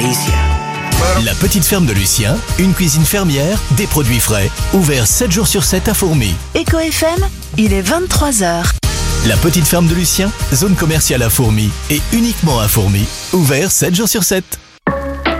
delicia. La petite ferme de Lucien, une cuisine fermière, des produits frais, ouvert 7 jours sur 7 à Fourmi. Eco FM, il est 23h. La petite ferme de Lucien, zone commerciale à Fourmi et uniquement à Fourmi, ouvert 7 jours sur 7.